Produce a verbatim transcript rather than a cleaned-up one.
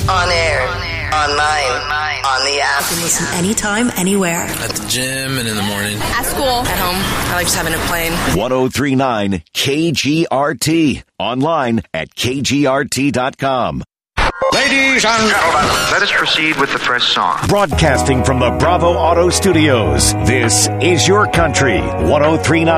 On air. Online. On the app. You can listen anytime, anywhere. At the gym and in the morning. At school. At home. I like just having a plane. one oh three point nine K G R T. Online at K G R T dot com. Ladies and gentlemen, let us proceed with the first song. Broadcasting from the Bravo Auto Studios, this is Your Country, one oh three point nine